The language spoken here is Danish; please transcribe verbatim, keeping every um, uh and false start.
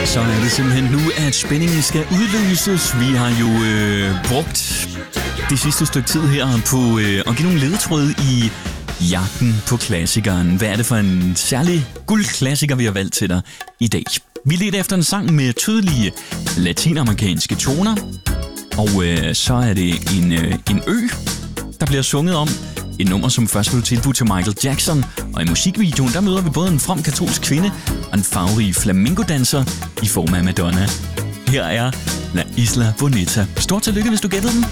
Så er det simpelthen nu, at spændingen skal udløses. Vi har jo øh, brugt det sidste stykke tid her på øh, at give nogle ledetråde i jagten på klassikeren. Hvad er det for en særlig guldklassiker, vi har valgt til dig i dag? Vi ledte efter en sang med tydelige latinamerikanske toner, og øh, så er det en, øh, en ø, der bliver sunget om. Et nummer, som først blev tilbudt til Michael Jackson, og i musikvideoen, der møder vi både en from katolsk kvinde og en farverig flamingodanser i form af Madonna. Her er La Isla Bonita. Stort tillykke, hvis du gættede den.